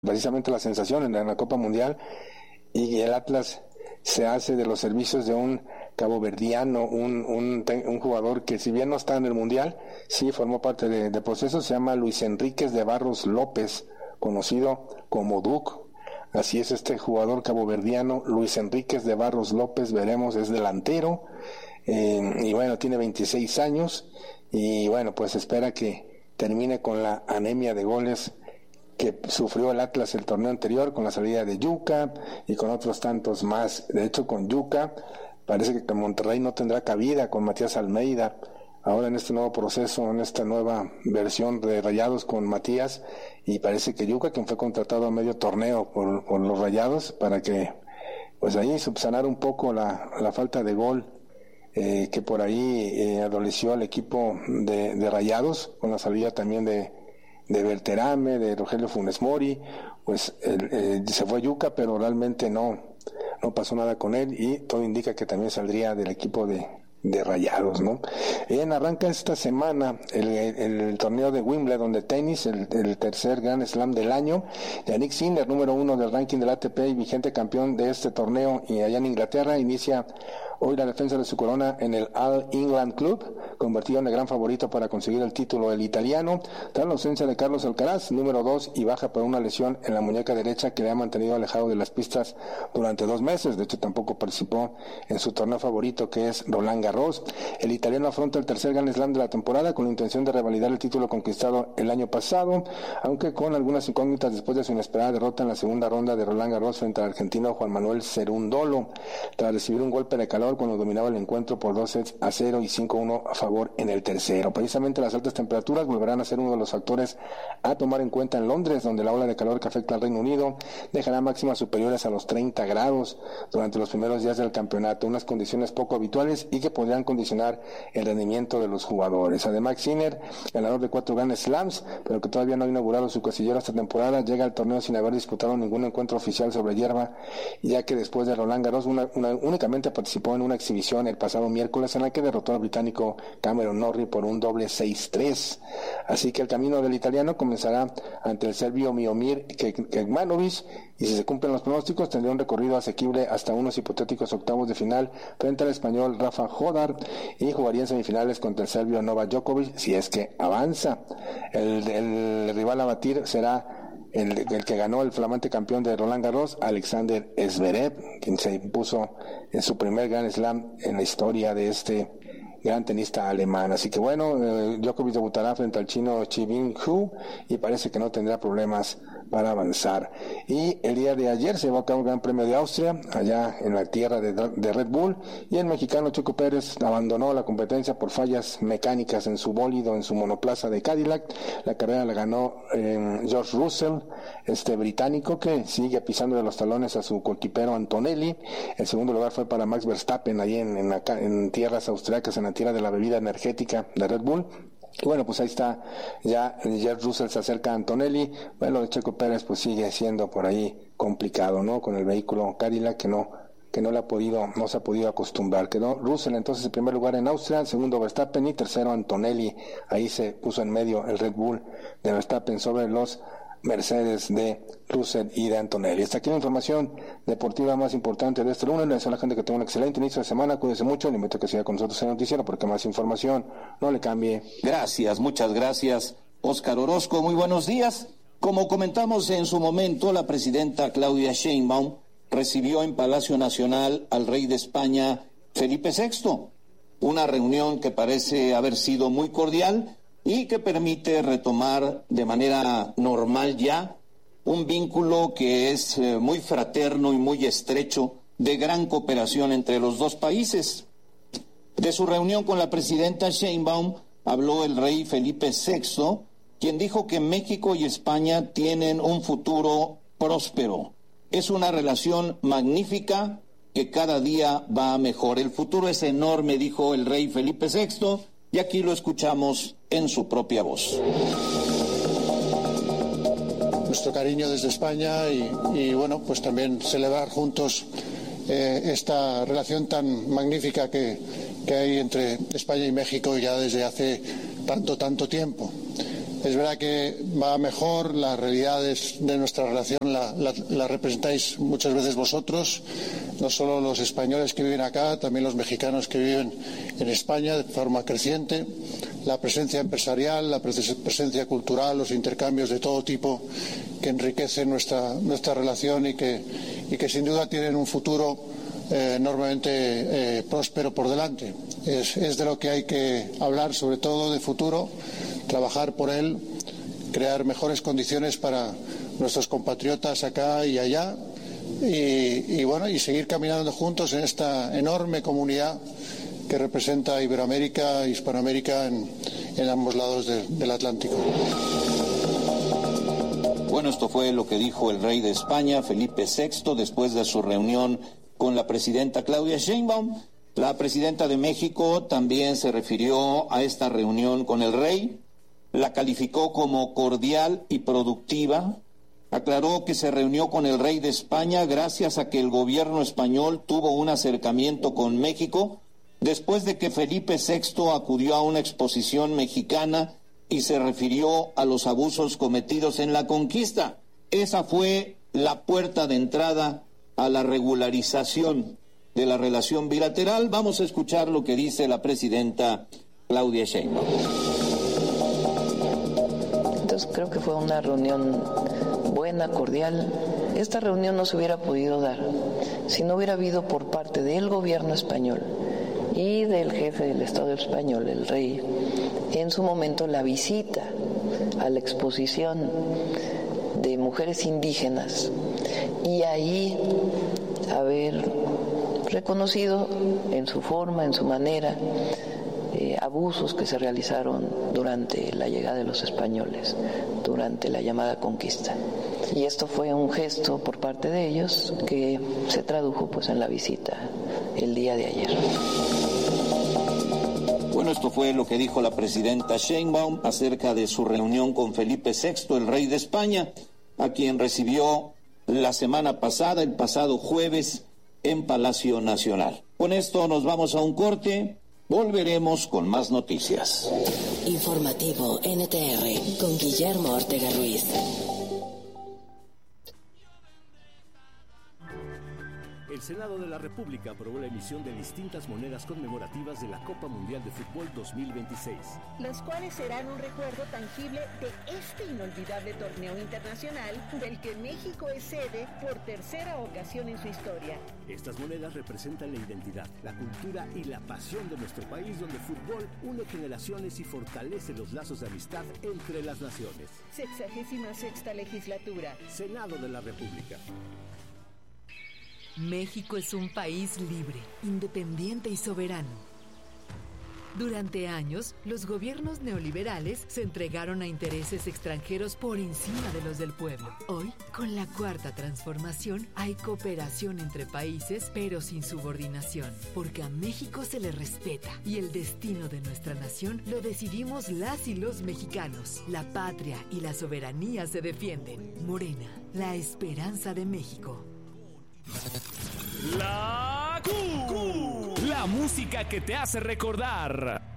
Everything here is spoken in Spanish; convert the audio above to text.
precisamente la sensación en la Copa Mundial, y el Atlas se hace de los servicios de un caboverdiano, un jugador que, si bien no está en el Mundial, sí formó parte de proceso. Se llama Luis Enríquez de Barros López, conocido como Duc. Así es este jugador caboverdiano, Luis Enríquez de Barros López. Veremos, es delantero, y bueno, tiene 26 años, y bueno, pues espera que termine con la anemia de goles que sufrió el Atlas el torneo anterior, con la salida de Yuca y con otros tantos más. De hecho, con Yuca parece que Monterrey no tendrá cabida, con Matías Almeida. Ahora en este nuevo proceso, en esta nueva versión de Rayados con Matías, y parece que Yuca, quien fue contratado a medio torneo por los Rayados, para que pues ahí subsanar un poco la falta de gol que por ahí adoleció al equipo de Rayados, con la salida también de Berterame, de Rogelio Funes Mori. Pues se fue Yuca, pero realmente no pasó nada con él, y todo indica que también saldría del equipo de Rayados, ¿no? Arranca esta semana el torneo de Wimbledon de tenis, el tercer Grand Slam del año. Yannick Sinner, número 1 del ranking del ATP y vigente campeón de este torneo, y allá en Inglaterra, inicia hoy la defensa de su corona en el All England Club, convertido en el gran favorito para conseguir el título. El italiano, tras la ausencia de Carlos Alcaraz, número 2, y baja por una lesión en la muñeca derecha que le ha mantenido alejado de las pistas durante 2 meses. De hecho, tampoco participó en su torneo favorito, que es Roland Garros. El italiano afronta el tercer Grand Slam de la temporada con la intención de revalidar el título conquistado el año pasado, aunque con algunas incógnitas después de su inesperada derrota en la segunda ronda de Roland Garros frente al argentino Juan Manuel Cerúndolo, tras recibir un golpe de calor cuando dominaba el encuentro por 2-0 y 5-1 a favor en el tercero. Precisamente las altas temperaturas volverán a ser uno de los factores a tomar en cuenta en Londres, donde la ola de calor que afecta al Reino Unido dejará máximas superiores a los 30 grados durante los primeros días del campeonato, unas condiciones poco habituales y que podrían condicionar el rendimiento de los jugadores. Además, Sinner, ganador de 4 Grand Slams, pero que todavía no ha inaugurado su casillero esta temporada, llega al torneo sin haber disputado ningún encuentro oficial sobre hierba, ya que después de Roland Garros únicamente participó en una exhibición el pasado miércoles, en la que derrotó al británico Cameron Norrie por un doble 6-3. Así que el camino del italiano comenzará ante el serbio Miomir Kekmanovic, y si se cumplen los pronósticos tendría un recorrido asequible hasta unos hipotéticos octavos de final frente al español Rafa Hodar, y jugaría en semifinales contra el serbio Novak Djokovic si es que avanza. El rival a batir será el que ganó el flamante campeón de Roland Garros, Alexander Zverev, quien se impuso en su primer Grand Slam en la historia de este gran tenista alemán. Así que bueno, Djokovic debutará frente al chino Chi Bin-hu y parece que no tendrá problemas para avanzar. Y el día de ayer se llevó a cabo el Gran Premio de Austria, allá en la tierra de Red Bull, y el mexicano Checo Pérez abandonó la competencia por fallas mecánicas en su bólido, en su monoplaza de Cadillac. La carrera la ganó George Russell, este británico, que sigue pisándole los talones a su coequipero Antonelli. El segundo lugar fue para Max Verstappen, ahí en tierras austriacas, en la tierra de la bebida energética de Red Bull. Y bueno, pues ahí está, ya George Russell se acerca a Antonelli. Bueno, lo de Checo Pérez pues sigue siendo por ahí complicado, ¿no? Con el vehículo Cadillac que no se ha podido acostumbrar. Quedó Russell entonces en primer lugar en Austria, segundo Verstappen y tercero Antonelli. Ahí se puso en medio el Red Bull de Verstappen sobre los Mercedes de Russell y de Antonelli. Hasta aquí la información deportiva más importante de este lunes. Le deseo a la gente que tenga un excelente inicio de semana. Cuídese mucho. Le invito a que siga con nosotros en el noticiero, porque más información no le cambie. Gracias, muchas gracias, Óscar Orozco. Muy buenos días. Como comentamos en su momento, la presidenta Claudia Sheinbaum recibió en Palacio Nacional al rey de España, Felipe VI. Una reunión que parece haber sido muy cordial y que permite retomar de manera normal ya un vínculo que es muy fraterno y muy estrecho, de gran cooperación entre los dos países. De su reunión con la presidenta Sheinbaum habló el rey Felipe VI, quien dijo que México y España tienen un futuro próspero. Es una relación magnífica que cada día va mejor. El futuro es enorme, dijo el rey Felipe VI, y aquí lo escuchamos en su propia voz. Nuestro cariño desde España y bueno, pues también celebrar juntos esta relación tan magnífica que hay entre España y México ya desde hace tanto tiempo. Es verdad que va mejor, las realidades de nuestra relación la representáis muchas veces vosotros, no solo los españoles que viven acá, también los mexicanos que viven en España de forma creciente, la presencia empresarial, la presencia cultural, los intercambios de todo tipo que enriquecen nuestra relación y que sin duda tienen un futuro enormemente próspero por delante. Es de lo que hay que hablar, sobre todo de futuro, trabajar por él, crear mejores condiciones para nuestros compatriotas acá y allá y seguir caminando juntos en esta enorme comunidad que representa Iberoamérica, Hispanoamérica en ambos lados del Atlántico. Bueno, esto fue lo que dijo el rey de España, Felipe VI, después de su reunión con la presidenta Claudia Sheinbaum. La presidenta de México también se refirió a esta reunión con el rey, la calificó como cordial y productiva, aclaró que se reunió con el rey de España gracias a que el gobierno español tuvo un acercamiento con México después de que Felipe VI acudió a una exposición mexicana y se refirió a los abusos cometidos en la conquista. Esa fue la puerta de entrada a la regularización de la relación bilateral. Vamos a escuchar lo que dice la presidenta Claudia Sheinbaum. Entonces creo que fue una reunión buena, cordial. Esta reunión no se hubiera podido dar si no hubiera habido por parte del gobierno español y del jefe del Estado español, el rey, en su momento la visita a la exposición de mujeres indígenas y ahí haber reconocido en su forma, en su manera, abusos que se realizaron durante la llegada de los españoles, durante la llamada conquista. Y esto fue un gesto por parte de ellos que se tradujo pues en la visita el día de ayer. Bueno, esto fue lo que dijo la presidenta Sheinbaum acerca de su reunión con Felipe VI, el rey de España, a quien recibió la semana pasada, el pasado jueves, en Palacio Nacional. Con esto nos vamos a un corte, volveremos con más noticias. Informativo NTR con Guillermo Ortega Ruiz. El Senado de la República aprobó la emisión de distintas monedas conmemorativas de la Copa Mundial de Fútbol 2026. Las cuales serán un recuerdo tangible de este inolvidable torneo internacional del que México es sede por tercera ocasión en su historia. Estas monedas representan la identidad, la cultura y la pasión de nuestro país, donde el fútbol une generaciones y fortalece los lazos de amistad entre las naciones. 66ª legislatura. Senado de la República. México es un país libre, independiente y soberano. Durante años, los gobiernos neoliberales se entregaron a intereses extranjeros por encima de los del pueblo. Hoy, con la Cuarta Transformación, hay cooperación entre países, pero sin subordinación, porque a México se le respeta y el destino de nuestra nación lo decidimos las y los mexicanos. La patria y la soberanía se defienden. Morena, la esperanza de México. La Q. La música que te hace recordar.